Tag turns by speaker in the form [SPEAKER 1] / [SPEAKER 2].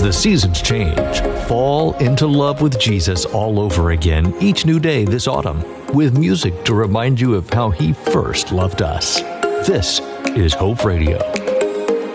[SPEAKER 1] As the seasons change, fall into love with Jesus all over again each new day this autumn, with music to remind you of how He first loved us. This is Hope Radio.